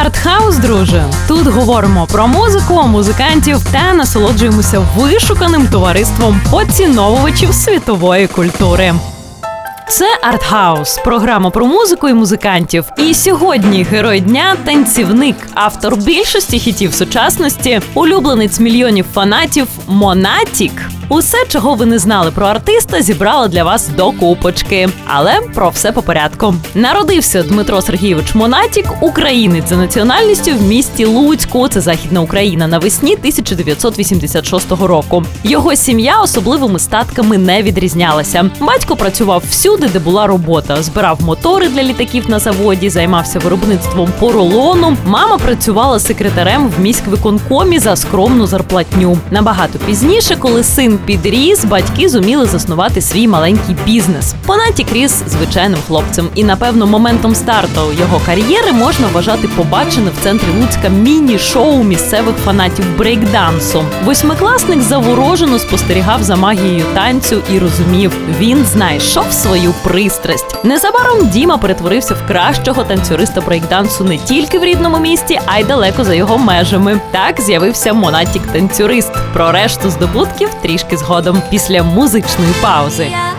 Артхаус, друже. Тут говоримо про музику, музикантів та насолоджуємося вишуканим товариством поціновувачів світової культури. Це Артхаус – програма про музику і музикантів. І сьогодні герой дня – танцівник, автор більшості хітів сучасності, улюбленець мільйонів фанатів Монатік. Усе, чого ви не знали про артиста, зібрала для вас до купочки. Але про все по порядку. Народився Дмитро Сергійович Монатік, українець за національністю в місті Луцьку, це Західна Україна, навесні 1986 року. Його сім'я особливими статками не відрізнялася. Батько працював всюди, де була робота. Збирав мотори для літаків на заводі, займався виробництвом поролону. Мама працювала секретарем в міськвиконкомі за скромну зарплатню. Набагато пізніше, коли син підріс, батьки зуміли заснувати свій маленький бізнес. Монатік ріс звичайним хлопцем. І, напевно, моментом старту його кар'єри можна вважати побачене в центрі Луцька міні-шоу місцевих фанатів брейкдансу. Восьмикласник заворожено спостерігав за магією танцю і розумів, він знайшов свою пристрасть. Незабаром Діма перетворився в кращого танцюриста брейкдансу не тільки в рідному місті, а й далеко за його межами. Так з'явився Монатік-танцюрист. Про решту здобутків трішки згодом, після музичної паузи.